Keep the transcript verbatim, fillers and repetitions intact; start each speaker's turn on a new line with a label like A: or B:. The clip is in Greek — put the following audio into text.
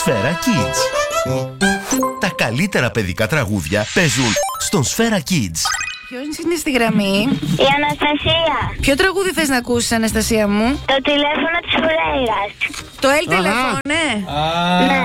A: Σφαίρα Kids. Τα καλύτερα παιδικά τραγούδια παίζουν στον Σφαίρα Kids.
B: Ποιος είναι στη γραμμή?
C: Η Αναστασία.
B: Ποιο τραγούδι θες να ακούσεις, Αναστασία μου?
C: Το τηλέφωνο της Φουρέιρας.
B: Το Ελ Τελεφώνε.
C: Ναι.